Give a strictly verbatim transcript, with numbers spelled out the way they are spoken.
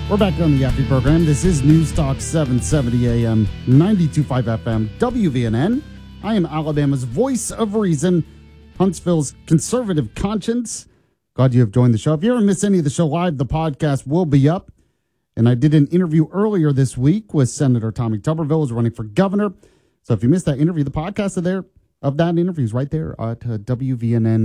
We're back on the Yappy program. This is News Talk seven seventy A M, ninety-two point five F M, W V N N. I am Alabama's voice of reason, Huntsville's conservative conscience. Glad you have joined the show. If you ever miss any of the show live, the podcast will be up. And I did an interview earlier this week with Senator Tommy Tuberville, who's running for governor. So if you missed that interview, the podcast of there of that interview is right there at uh, W V N N.